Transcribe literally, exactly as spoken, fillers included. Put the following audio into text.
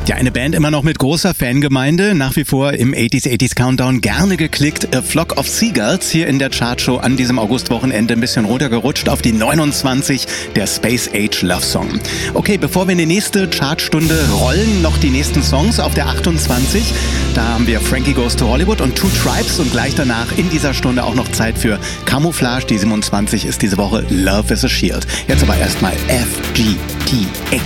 Ja, eine Band immer noch mit großer Fangemeinde, nach wie vor im achtziger achtziger Countdown gerne geklickt. A Flock of Seagulls hier in der Chartshow an diesem Augustwochenende ein bisschen runtergerutscht auf die neunundzwanzig, der Space Age Love Song. Okay, bevor wir in die nächste Chartstunde rollen, noch die nächsten Songs auf der achtundzwanzig. Da haben wir Frankie Goes to Hollywood und Two Tribes und gleich danach in dieser Stunde auch noch Zeit für Camouflage. Die siebenundzwanzig ist diese Woche Love is a Shield. Jetzt aber erstmal F G T X.